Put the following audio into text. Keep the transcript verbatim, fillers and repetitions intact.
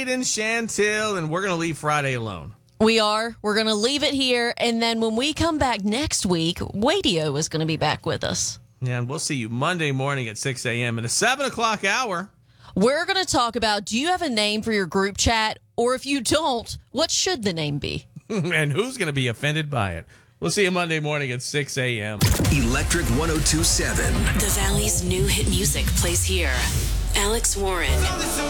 and Chantil, and we're going to leave Friday alone. We are. We're going to leave it here. And then when we come back next week, Wadio is going to be back with us. Yeah, and we'll see you Monday morning at six a.m. in the seven o'clock hour. We're going to talk about, do you have a name for your group chat? Or if you don't, what should the name be? And who's going to be offended by it? We'll see you Monday morning at six a.m. Electric one oh two point seven. The Valley's new hit music plays here. Alex Warren.